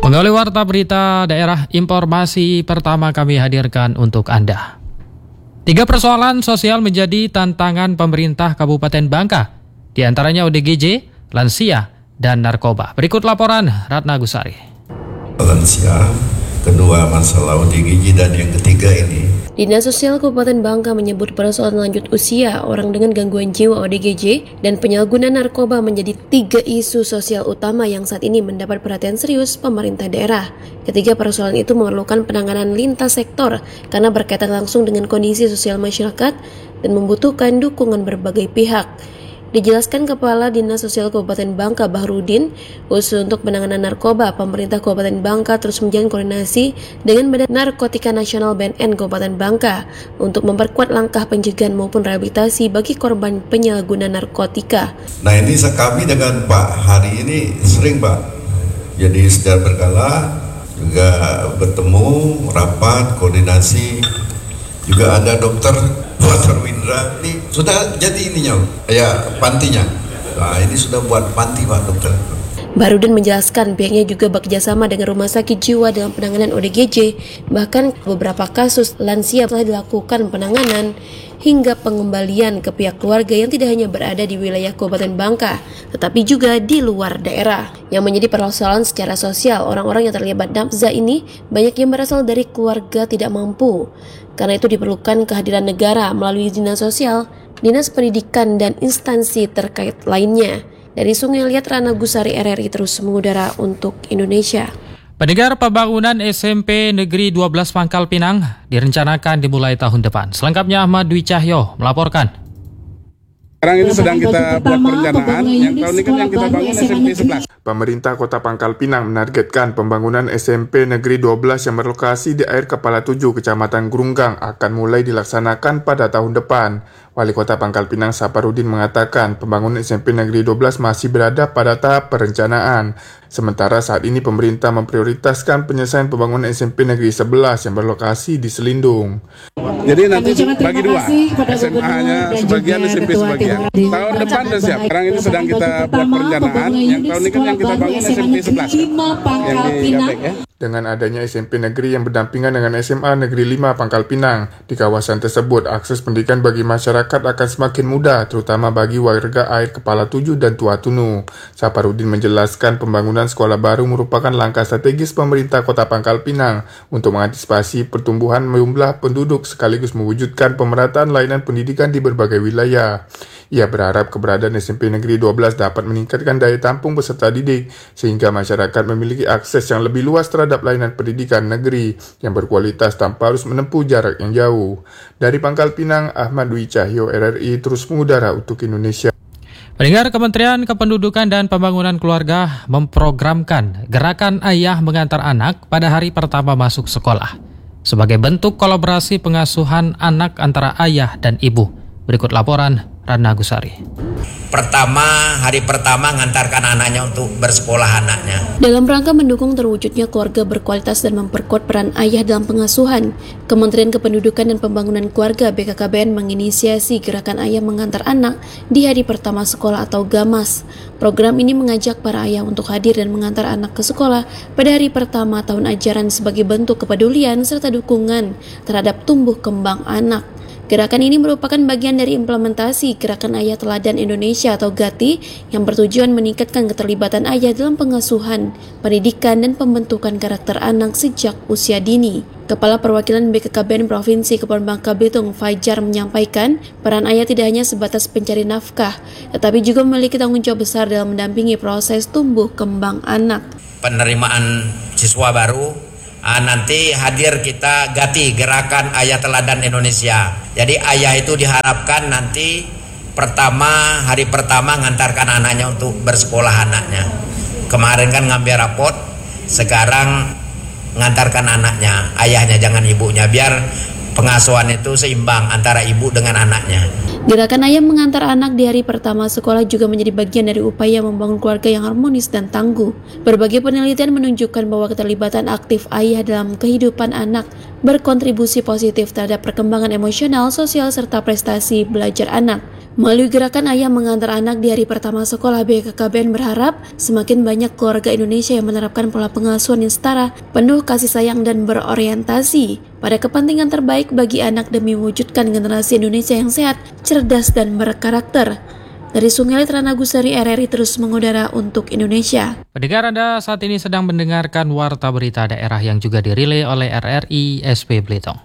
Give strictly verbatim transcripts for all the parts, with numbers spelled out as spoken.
Pengawali Warta Berita Daerah, informasi pertama kami hadirkan untuk Anda. Tiga persoalan sosial menjadi tantangan pemerintah Kabupaten Bangka, di antaranya O D G J, lansia, dan narkoba. Berikut laporan Ratna Gusari. Lansia, kedua masalah O D G J, dan yang ketiga ini. Dinas Sosial Kabupaten Bangka menyebut persoalan lanjut usia, orang dengan gangguan jiwa O D G J, dan penyalahgunaan narkoba menjadi tiga isu sosial utama yang saat ini mendapat perhatian serius pemerintah daerah. Ketiga persoalan itu memerlukan penanganan lintas sektor karena berkaitan langsung dengan kondisi sosial masyarakat dan membutuhkan dukungan berbagai pihak. Dijelaskan Kepala Dinas Sosial Kabupaten Bangka Bahrudin, khusus untuk penanganan narkoba, pemerintah Kabupaten Bangka terus menjalin koordinasi dengan Badan Narkotika Nasional B N N Kabupaten Bangka untuk memperkuat langkah pencegahan maupun rehabilitasi bagi korban penyalahgunaan narkotika. Nah ini kami dengan Pak hari ini sering Pak, jadi secara berkala juga bertemu, rapat, koordinasi, juga ada dokter Dokter Windra, ini sudah jadi ininya, ya pantinya. Nah ini sudah buat panti Pak dokter. Bahrudin menjelaskan pihaknya juga bekerjasama dengan rumah sakit jiwa dalam penanganan O D G J. Bahkan beberapa kasus lansia telah dilakukan penanganan hingga pengembalian ke pihak keluarga yang tidak hanya berada di wilayah Kabupaten Bangka, tetapi juga di luar daerah. Yang menjadi persoalan secara sosial, orang-orang yang terlibat nafza ini banyak yang berasal dari keluarga tidak mampu. Karena itu diperlukan kehadiran negara melalui Dinas Sosial, Dinas Pendidikan, dan instansi terkait lainnya. Dari Sungai Liat, Ratna Gusari, R R I terus mengudara untuk Indonesia. Pendengar, pembangunan S M P Negeri dua belas Pangkal Pinang direncanakan dimulai tahun depan. Selengkapnya Ahmad Dwi Cahyo melaporkan. Sekarang ini sedang kita buat perencanaan, yang tahun ini kan yang kita bangun S M P sebelas. Pemerintah Kota Pangkal Pinang menargetkan pembangunan S M P Negeri dua belas yang berlokasi di Air Kepala tujuh, Kecamatan Grunggang akan mulai dilaksanakan pada tahun depan. Wali Kota Pangkal Pinang Saparudin mengatakan pembangunan S M P Negeri dua belas masih berada pada tahap perencanaan. Sementara saat ini pemerintah memprioritaskan penyelesaian pembangunan S M P Negeri sebelas yang berlokasi di Selindung. Jadi nanti bagi dua, S M A-nya sebagian, S M P sebagian. Tahun depan sudah siap. Sekarang ini sedang kita buat perencanaan, yang tahun ini kan yang kita bangun S M P sebelas. Yang di Gapek ya. Dengan adanya S M P negeri yang berdampingan dengan S M A Negeri lima Pangkal Pinang, di kawasan tersebut akses pendidikan bagi masyarakat akan semakin mudah, terutama bagi warga Air Kepala tujuh dan Tuatunu. Saparudin menjelaskan pembangunan sekolah baru merupakan langkah strategis pemerintah Kota Pangkal Pinang untuk mengantisipasi pertumbuhan jumlah penduduk sekaligus mewujudkan pemerataan layanan pendidikan di berbagai wilayah. Ia berharap keberadaan S M P Negeri dua belas dapat meningkatkan daya tampung peserta didik sehingga masyarakat memiliki akses yang lebih luas terhadap layanan pendidikan negeri yang berkualitas tanpa harus menempuh jarak yang jauh. Dari Pangkal Pinang, Ahmad Dwi Cahyo, R R I terus mengudara untuk Indonesia. Pendengar, Kementerian Kependudukan dan Pembangunan Keluarga memprogramkan gerakan ayah mengantar anak pada hari pertama masuk sekolah sebagai bentuk kolaborasi pengasuhan anak antara ayah dan ibu. Berikut laporan Ratna Gusari. Pertama, hari pertama ngantarkan anaknya untuk bersekolah anaknya. Dalam rangka mendukung terwujudnya keluarga berkualitas dan memperkuat peran ayah dalam pengasuhan, Kementerian Kependudukan dan Pembangunan Keluarga B K K B N menginisiasi gerakan ayah mengantar anak di hari pertama sekolah atau GAMAS. Program ini mengajak para ayah untuk hadir dan mengantar anak ke sekolah pada hari pertama tahun ajaran sebagai bentuk kepedulian serta dukungan terhadap tumbuh kembang anak. Gerakan ini merupakan bagian dari implementasi Gerakan Ayah Teladan Indonesia atau GATI yang bertujuan meningkatkan keterlibatan ayah dalam pengasuhan, pendidikan, dan pembentukan karakter anak sejak usia dini. Kepala Perwakilan B K K B N Provinsi Kepulauan Bangka Belitung, Fajar, menyampaikan peran ayah tidak hanya sebatas pencari nafkah, tetapi juga memiliki tanggung jawab besar dalam mendampingi proses tumbuh kembang anak. Penerimaan siswa baru, Ah, nanti hadir kita GATI, Gerakan Ayah Teladan Indonesia. Jadi ayah itu diharapkan nanti pertama, hari pertama ngantarkan anaknya untuk bersekolah anaknya. Kemarin kan ngambil rapot, sekarang ngantarkan anaknya, ayahnya jangan ibunya, biar pengasuhan itu seimbang antara ibu dengan anaknya. Gerakan ayah mengantar anak di hari pertama sekolah juga menjadi bagian dari upaya membangun keluarga yang harmonis dan tangguh. Berbagai penelitian menunjukkan bahwa keterlibatan aktif ayah dalam kehidupan anak berkontribusi positif terhadap perkembangan emosional, sosial, serta prestasi belajar anak. Melalui gerakan Ayah Mengantar Anak di hari pertama sekolah, B K K B N berharap semakin banyak keluarga Indonesia yang menerapkan pola pengasuhan yang setara, penuh kasih sayang dan berorientasi pada kepentingan terbaik bagi anak demi mewujudkan generasi Indonesia yang sehat, cerdas, dan berkarakter. Dari Sungai Tranagusari, R R I terus mengudara untuk Indonesia. Pendengar, Anda saat ini sedang mendengarkan Warta Berita Daerah yang juga dirilai oleh R R I S P Belitung.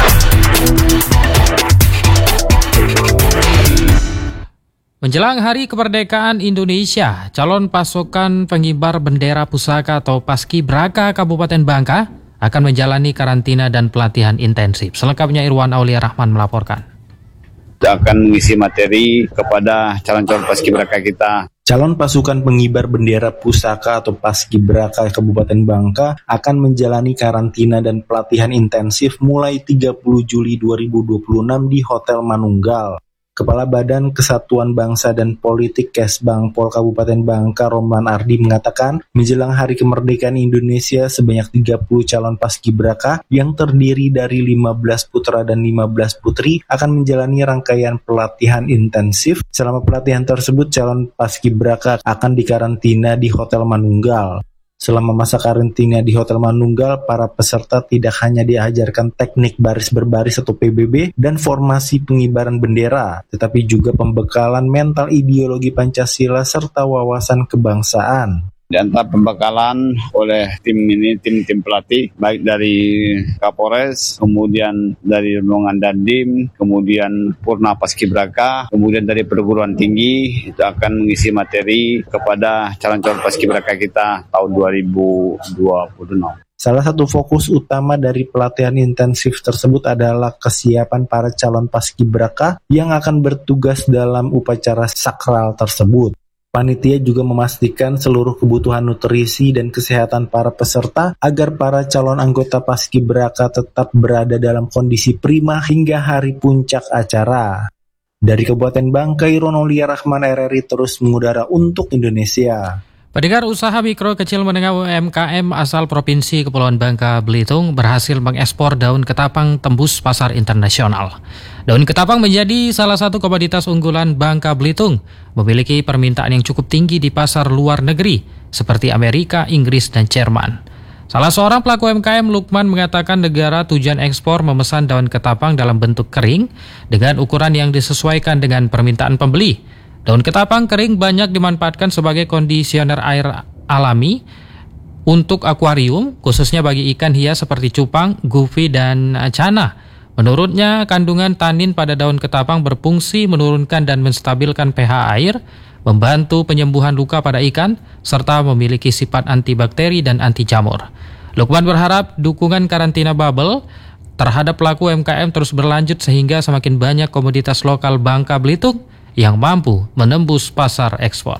Menjelang Hari Kemerdekaan Indonesia, calon pasukan pengibar bendera pusaka atau Paskibraka Kabupaten Bangka akan menjalani karantina dan pelatihan intensif. Selengkapnya Irwan Aulia Rahman melaporkan. Kita akan mengisi materi kepada calon-calon Paskibraka kita. Calon pasukan pengibar bendera pusaka atau Paskibraka Kabupaten Bangka akan menjalani karantina dan pelatihan intensif mulai tiga puluh Juli dua ribu dua puluh enam di Hotel Manunggal. Kepala Badan Kesatuan Bangsa dan Politik Kesbang Pol Kabupaten Bangka, Romlan Ardi, mengatakan menjelang Hari Kemerdekaan Indonesia sebanyak tiga puluh calon Paskibraka yang terdiri dari lima belas putra dan lima belas putri akan menjalani rangkaian pelatihan intensif. Selama pelatihan tersebut, calon Paskibraka akan dikarantina di Hotel Manunggal. Selama masa karantina di Hotel Manunggal, para peserta tidak hanya diajarkan teknik baris berbaris atau P B B dan formasi pengibaran bendera, tetapi juga pembekalan mental ideologi Pancasila serta wawasan kebangsaan. Di antara pembekalan oleh tim ini, tim-tim pelatih, baik dari Kapolres, kemudian dari rombongan Dandim, kemudian Purna Paskibraka, kemudian dari perguruan tinggi, itu akan mengisi materi kepada calon-calon Paskibraka kita tahun dua ribu dua puluh enam. Salah satu fokus utama dari pelatihan intensif tersebut adalah kesiapan para calon Paskibraka yang akan bertugas dalam upacara sakral tersebut. Panitia juga memastikan seluruh kebutuhan nutrisi dan kesehatan para peserta agar para calon anggota Paskibraka tetap berada dalam kondisi prima hingga hari puncak acara. Dari Kabupaten Bangka, Irwan Aulia Rahman, R R I terus mengudara untuk Indonesia. Pendengar, usaha mikro kecil menengah U M K M asal Provinsi Kepulauan Bangka Belitung berhasil mengekspor daun ketapang tembus pasar internasional. Daun ketapang menjadi salah satu komoditas unggulan Bangka Belitung, memiliki permintaan yang cukup tinggi di pasar luar negeri seperti Amerika, Inggris, dan Jerman. Salah seorang pelaku U M K M, Lukman, mengatakan negara tujuan ekspor memesan daun ketapang dalam bentuk kering dengan ukuran yang disesuaikan dengan permintaan pembeli. Daun ketapang kering banyak dimanfaatkan sebagai kondisioner air alami untuk akuarium, khususnya bagi ikan hias seperti cupang, gupi, dan cana. Menurutnya, kandungan tanin pada daun ketapang berfungsi menurunkan dan menstabilkan pH air, membantu penyembuhan luka pada ikan, serta memiliki sifat antibakteri dan anti jamur. Lukman berharap dukungan karantina bubble terhadap pelaku U M K M terus berlanjut sehingga semakin banyak komoditas lokal Bangka Belitung yang mampu menembus pasar ekspor.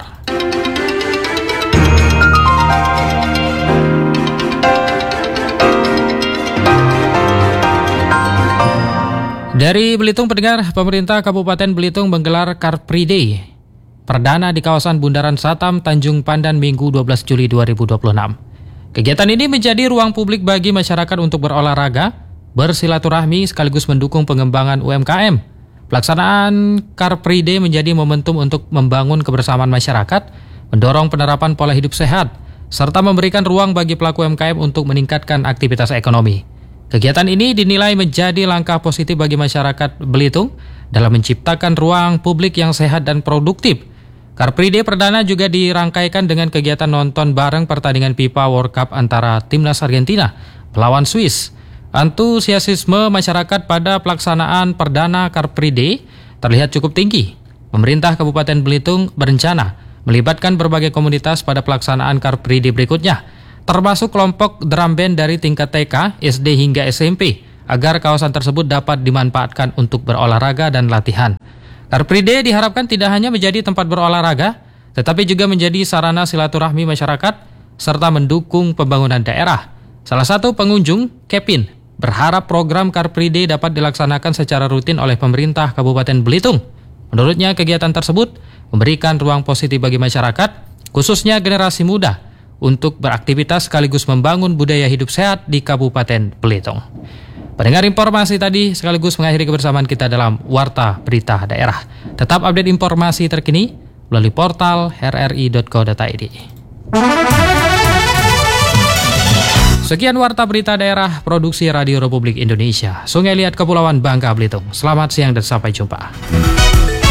Dari Belitung, pendengar, pemerintah Kabupaten Belitung menggelar Car Free Day perdana di kawasan Bundaran Satam, Tanjung Pandan, Minggu dua belas Juli dua ribu dua puluh enam. Kegiatan ini menjadi ruang publik bagi masyarakat untuk berolahraga, bersilaturahmi, sekaligus mendukung pengembangan U M K M. Pelaksanaan Car Free Day menjadi momentum untuk membangun kebersamaan masyarakat, mendorong penerapan pola hidup sehat, serta memberikan ruang bagi pelaku U M K M untuk meningkatkan aktivitas ekonomi. Kegiatan ini dinilai menjadi langkah positif bagi masyarakat Belitung dalam menciptakan ruang publik yang sehat dan produktif. Car Free Day perdana juga dirangkaikan dengan kegiatan nonton bareng pertandingan FIFA World Cup antara Timnas Argentina melawan Swiss. Antusiasme masyarakat pada pelaksanaan perdana Car Free Day terlihat cukup tinggi. Pemerintah Kabupaten Belitung berencana melibatkan berbagai komunitas pada pelaksanaan Car Free Day berikutnya, termasuk kelompok drum band dari tingkat T K, S D hingga S M P, agar kawasan tersebut dapat dimanfaatkan untuk berolahraga dan latihan. Car Free Day diharapkan tidak hanya menjadi tempat berolahraga, tetapi juga menjadi sarana silaturahmi masyarakat serta mendukung pembangunan daerah. Salah satu pengunjung, Kevin, berharap program Car Free Day dapat dilaksanakan secara rutin oleh pemerintah Kabupaten Belitung. Menurutnya, kegiatan tersebut memberikan ruang positif bagi masyarakat, khususnya generasi muda, untuk beraktivitas sekaligus membangun budaya hidup sehat di Kabupaten Belitung. Pendengar, informasi tadi sekaligus mengakhiri kebersamaan kita dalam Warta Berita Daerah. Tetap update informasi terkini melalui portal r r i dot co dot i d. Sekian Warta Berita Daerah produksi Radio Republik Indonesia, Sungai Liat, Kepulauan Bangka Belitung. Selamat siang dan sampai jumpa.